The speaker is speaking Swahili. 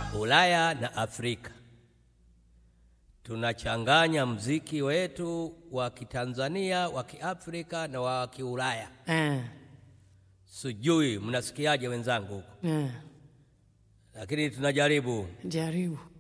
Ulaya na Afrika. Tunachanganya mziki wetu wa Kitanzania, wa Kiafrika na wa Kiulaya. Sijui mnasikiaje wenzangu huko? Lakini tunajaribu. Jaribu.